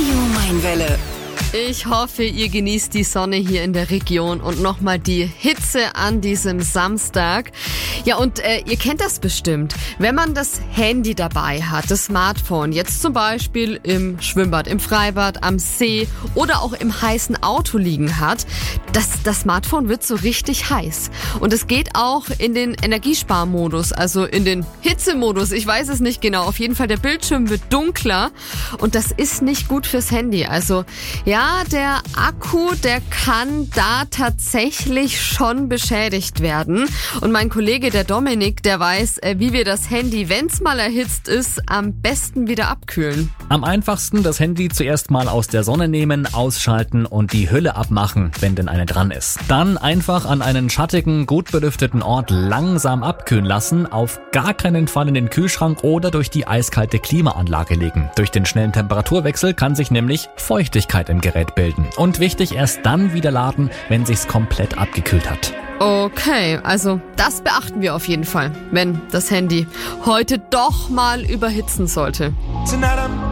Radio Mainwelle. Ich hoffe, ihr genießt die Sonne hier in der Region und nochmal die Hitze an diesem Samstag. Ja, und ihr kennt das bestimmt. Wenn man das Handy dabei hat, das Smartphone, jetzt zum Beispiel im Schwimmbad, im Freibad, am See oder auch im heißen Auto liegen hat, das Smartphone wird so richtig heiß. Und es geht auch in den Energiesparmodus, also in den Hitzemodus. Ich weiß es nicht genau. Auf jeden Fall, der Bildschirm wird dunkler und das ist nicht gut fürs Handy. Also ja, der Akku, der kann da tatsächlich schon beschädigt werden. Und mein Kollege, der Dominik, der weiß, wie wir das Handy, wenn's mal erhitzt ist, am besten wieder abkühlen. Am einfachsten das Handy zuerst mal aus der Sonne nehmen, ausschalten und die Hülle abmachen, wenn denn eine dran ist. Dann einfach an einen schattigen, gut belüfteten Ort langsam abkühlen lassen, auf gar keinen Fall in den Kühlschrank oder durch die eiskalte Klimaanlage legen. Durch den schnellen Temperaturwechsel kann sich nämlich Feuchtigkeit im Gerät bilden. Und wichtig, erst dann wieder laden, wenn sich's komplett abgekühlt hat. Okay, also das beachten wir auf jeden Fall, wenn das Handy heute doch mal überhitzen sollte.